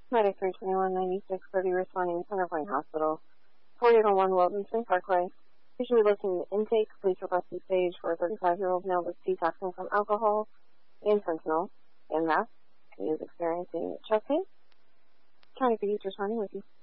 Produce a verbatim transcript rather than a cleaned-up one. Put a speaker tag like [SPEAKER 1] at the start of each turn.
[SPEAKER 1] Medic three twenty-one ninety-six thirty responding to Centerpoint Hospital. forty-eight oh one Wiltonson Parkway. Usually listening to intake. Please request the stage for a thirty-five-year-old male with detoxing from alcohol and fentanyl and meth. He is experiencing chest pain. County police responding with you.